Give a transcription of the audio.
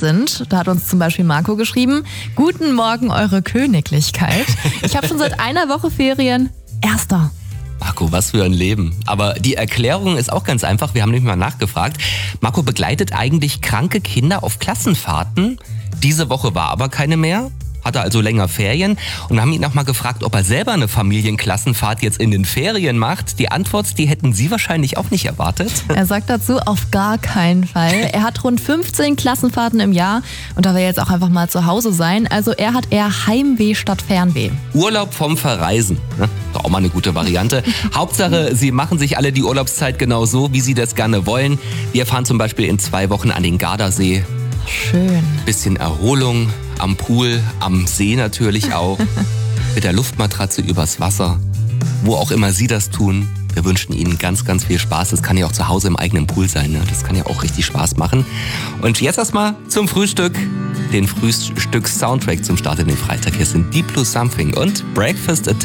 sind. Da hat uns zum Beispiel Marco geschrieben: Guten Morgen, Eure Königlichkeit. Ich habe schon seit einer Woche Ferien. Erster. Marco, was für ein Leben. Aber die Erklärung ist auch ganz einfach. Wir haben nämlich mal nachgefragt. Marco begleitet eigentlich kranke Kinder auf Klassenfahrten. Diese Woche war aber keine mehr. Hatte also länger Ferien und haben ihn auch mal gefragt, ob er selber eine Familienklassenfahrt jetzt in den Ferien macht. Die Antwort, die hätten Sie wahrscheinlich auch nicht erwartet. Er sagt dazu, auf gar keinen Fall. Er hat rund 15 Klassenfahrten im Jahr und da will er jetzt auch einfach mal zu Hause sein. Also er hat eher Heimweh statt Fernweh. Urlaub vom Verreisen. Doch auch mal eine gute Variante. Hauptsache, Sie machen sich alle die Urlaubszeit genau so, wie Sie das gerne wollen. Wir fahren zum Beispiel in 2 Wochen an den Gardasee. Schön. Bisschen Erholung am Pool, am See natürlich auch. Mit der Luftmatratze übers Wasser. Wo auch immer Sie das tun. Wir wünschen Ihnen ganz, ganz viel Spaß. Das kann ja auch zu Hause im eigenen Pool sein. Ne? Das kann ja auch richtig Spaß machen. Und jetzt erstmal zum Frühstück. Den Frühstücks-Soundtrack zum Start in den Freitag. Hier sind Deep Blue Something und Breakfast at